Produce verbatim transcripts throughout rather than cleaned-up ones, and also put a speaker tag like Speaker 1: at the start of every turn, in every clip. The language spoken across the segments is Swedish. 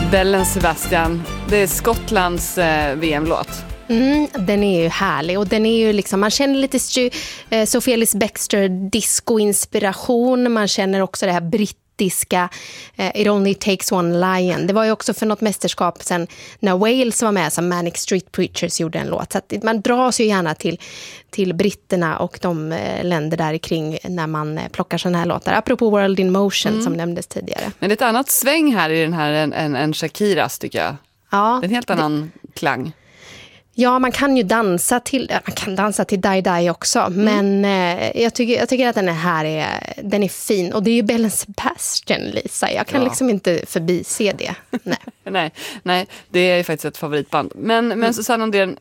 Speaker 1: Bellen Sebastian, det är Skottlands eh, V M-låt.
Speaker 2: Mm, den är ju härlig och den är ju liksom, man känner lite stu, eh, Sophie Ellis-Bextor disco-inspiration, man känner också det här brittiska eh, It Only Takes One Lion. Det var ju också för något mästerskap sen när Wales var med som Manic Street Preachers gjorde en låt. Så att man dras ju gärna till, till britterna och de eh, länder där kring när man eh, plockar sådana här låtar. Apropå World in Motion mm. som nämndes tidigare.
Speaker 1: Men det är ett annat sväng här i den här än, än, än Shakiras tycker jag.
Speaker 2: Ja,
Speaker 1: det är en helt annan det... klang.
Speaker 2: Ja, man kan ju dansa till man kan dansa till Die Die också, mm. men eh, jag tycker jag tycker att den är här är den är fin och det är ju Bellen Sebastian, Lisa. Jag kan ja. liksom inte förbise det. Nej.
Speaker 1: nej, nej, det är faktiskt ett favoritband. Men men mm. Susanne Andrén,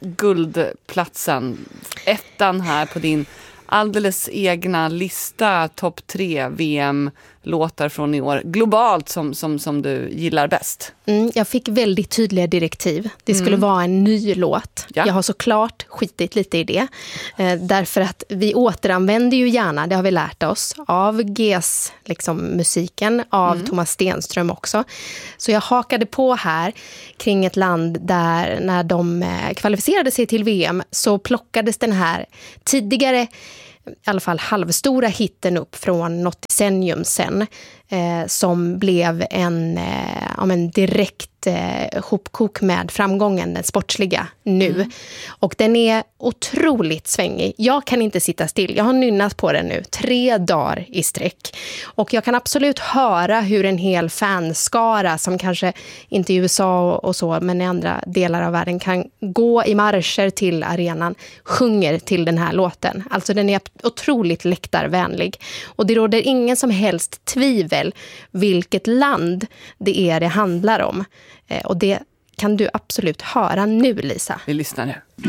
Speaker 1: guldplatsen, ettan här på din alldeles egna lista, topp tre V M-låtar från i år globalt som, som, som du gillar bäst.
Speaker 2: Mm, jag fick väldigt tydliga direktiv. Det skulle mm. vara en ny låt. Ja. Jag har såklart skitit lite i det. Eh, därför att vi återanvänder ju gärna, det har vi lärt oss, av G S liksom, musiken, av mm. Thomas Stenström också. Så jag hakade på här kring ett land där när de eh, kvalificerade sig till V M så plockades den här tidigare i alla fall halvstora hitten upp från något decennium sen eh, som blev en, eh, ja, en direkt eh, hopkok med framgången, den sportsliga nu. Mm. Och den är otroligt svängig. Jag kan inte sitta still. Jag har nynnat på den nu tre dagar i sträck. Och jag kan absolut höra hur en hel fanskara som kanske inte i U S A och, och så, men i andra delar av världen kan gå i marscher till arenan, sjunger till den här låten. Alltså den är otroligt läktarvänlig. Och det råder ingen som helst tvivel vilket land det är det handlar om. Eh, och det kan du absolut höra nu, Lisa.
Speaker 1: Vi lyssnar nu.